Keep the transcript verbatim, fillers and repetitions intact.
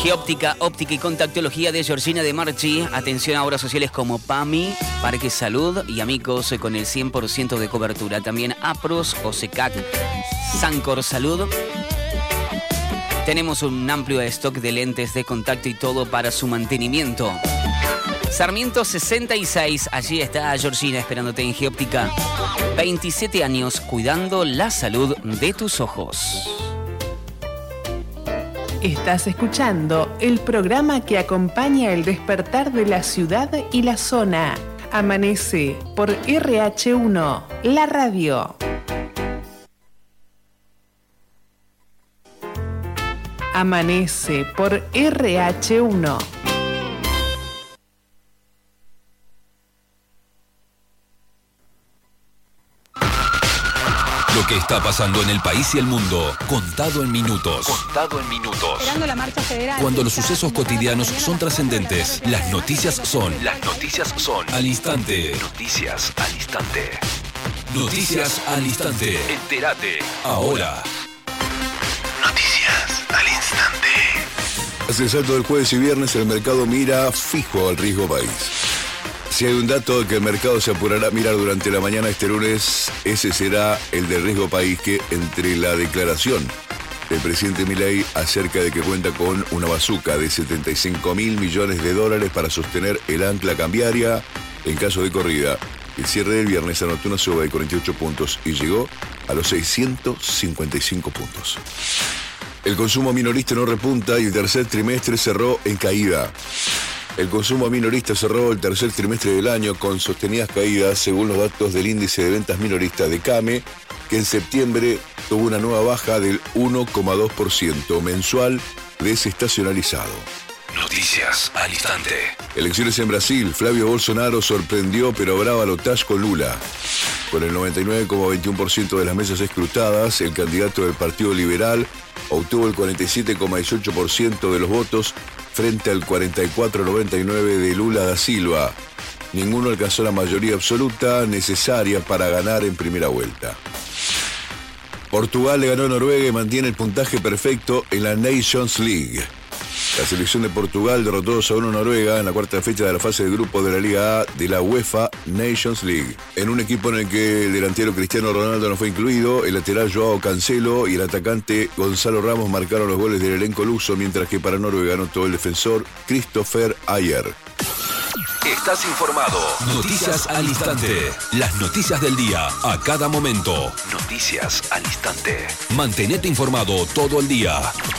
Geóptica, óptica y contactología de Georgina de Marchi. Atención a obras sociales como PAMI, Parque Salud y Amigos con el cien por ciento de cobertura. También APROS, OSECAC, Sancor Salud. Tenemos un amplio stock de lentes de contacto y todo para su mantenimiento. Sarmiento sesenta y seis, allí está Georgina esperándote en Geóptica. veintisiete años cuidando la salud de tus ojos. Estás escuchando el programa que acompaña el despertar de la ciudad y la zona. Amanece por R H uno, la radio. Amanece por R H uno. Lo que está pasando en el país y el mundo, contado en minutos. Contado en minutos. Esperando la marcha federal. Cuando los sucesos cotidianos son trascendentes, las noticias son. Las noticias son. Al instante. Noticias al instante. Noticias al instante. Entérate. Ahora. Noticias al instante. Hace el salto del jueves y viernes, el mercado mira fijo al riesgo país. Si hay un dato que el mercado se apurará a mirar durante la mañana este lunes, ese será el del riesgo país, que entre la declaración del presidente Milei acerca de que cuenta con una bazuca de setenta y cinco mil millones de dólares para sostener el ancla cambiaria en caso de corrida, el cierre del viernes anotó una suba de cuarenta y ocho puntos y llegó a los seiscientos cincuenta y cinco puntos. El consumo minorista no repunta y el tercer trimestre cerró en caída. El consumo minorista cerró el tercer trimestre del año con sostenidas caídas según los datos del índice de ventas minoristas de CAME, que en septiembre tuvo una nueva baja del uno coma dos por ciento mensual desestacionalizado. Noticias al instante. Elecciones en Brasil. Flavio Bolsonaro sorprendió pero habrá balotaje con Lula. Con el noventa y nueve coma veintiuno por ciento de las mesas escrutadas, el candidato del Partido Liberal obtuvo el cuarenta y siete coma dieciocho por ciento de los votos frente al cuarenta y cuatro coma noventa y nueve por ciento de Lula da Silva. Ninguno alcanzó la mayoría absoluta necesaria para ganar en primera vuelta. Portugal le ganó a Noruega y mantiene el puntaje perfecto en la Nations League. La selección de Portugal derrotó dos a uno a Noruega en la cuarta fecha de la fase de grupo de la Liga A de la UEFA Nations League. En un equipo en el que el delantero Cristiano Ronaldo no fue incluido, el lateral Joao Cancelo y el atacante Gonzalo Ramos marcaron los goles del elenco luso, mientras que para Noruega anotó el defensor Christopher Ayer. Estás informado. Noticias al instante. Las noticias del día a cada momento. Noticias al instante. Mantenete informado todo el día.